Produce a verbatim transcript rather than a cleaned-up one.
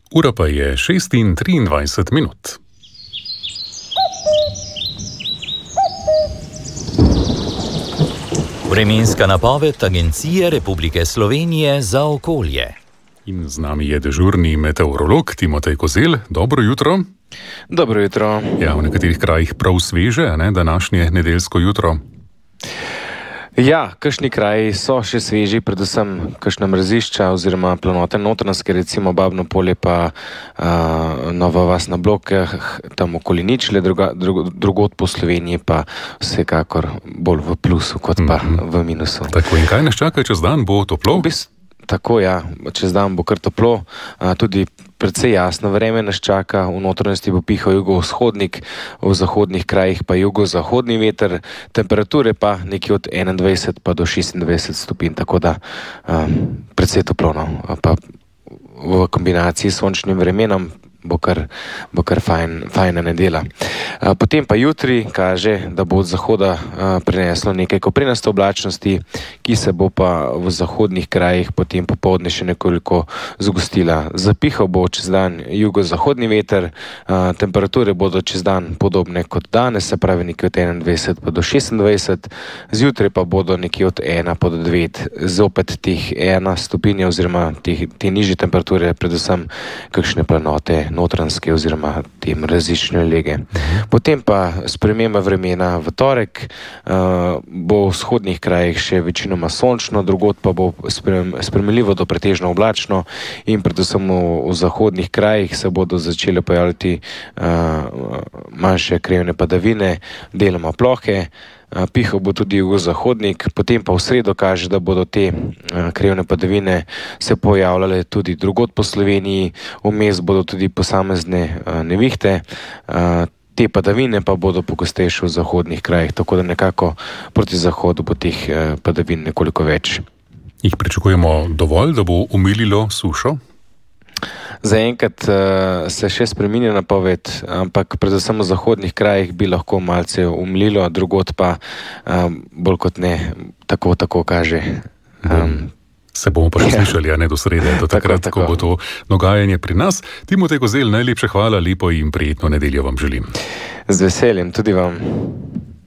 Ura pa je šest in triindvajset minut. Vremenska napoved Agencije Republike Slovenije za okolje. In z nami je dežurni meteorolog Timotej Kozel. Dobro jutro. Dobro jutro. Ja, v nekaterih krajih prav sveže, ne, današnje nedeljsko jutro. Ja, kakšni kraji so še sveži, predvsem kakšna mrzišča oziroma planote Notranjske, recimo Babno Polje pa uh, Nova Vas na Blokah, tam okoli Ničle, druga, drug, drugod po Sloveniji pa vsekakor bolj v plusu kot pa mm-hmm. v minusu. Tako, in kaj nas čaka čez dan? Bo toplo? V bistvu, tako, ja, čez dan bo kar toplo, uh, tudi predvsej jasno vreme nas čaka, v notranjosti bo pihal jugovzhodnik, v zahodnih krajih pa jugozahodni veter, temperature pa nekje od enaindvajset pa do šestindvajset stopinj, tako da um, predvsej toplo, no, pa v kombinaciji s sončnim vremenom bo kar, bo kar fajn, fajna nedela. Uh, potem pa jutri kaže, da bo od zahoda uh, prineslo nekaj koprenaste oblačnosti, ki se bo pa v zahodnih krajih potem popoldne še nekoliko zgostila. Zapihal bo čez dan jugozahodni veter, uh, temperature bodo čez dan podobne kot danes, se pravi nekje od enaindvajset pa do šestindvajset, zjutraj pa bodo nekje od ena pa do devet, zopet teh ena stopinja oziroma te, te nižje temperature, predvsem kakšne planote Notranjske oziroma te mrazične lege. Potem pa sprememba vremena v torek, uh, bo v vzhodnih krajih še večinoma sončno, drugod pa bo sprem, spremljivo do pretežno oblačno in predvsem v, v zahodnih krajih se bodo začele pojavljati uh, manjše krajevne padavine, deloma plohe. Pihal bo tudi jugozahodnik, potem pa v sredo kaže, da bodo te krajevne padavine se pojavljale tudi drugod po Sloveniji, vmes bodo tudi posamezne nevihte, te padavine pa bodo pogostejše v zahodnih krajih, tako da nekako proti zahodu bo teh padavin nekoliko več. Jih pričakujemo dovolj, da bo umililo sušo? Zaenkrat uh, se še spreminja napoved, ampak predvsem v zahodnih krajih bi lahko malce umlilo, drugod pa uh, bolj kot ne tako, tako kaže. Um, Se bomo pa še ja. slišali, a ne do srede, do takrat, tako, tako. ko bo to dogajanje pri nas. Timotej Kozel, najlepša hvala, lepo in prijetno nedeljo vam želim. Z veseljem, tudi vam.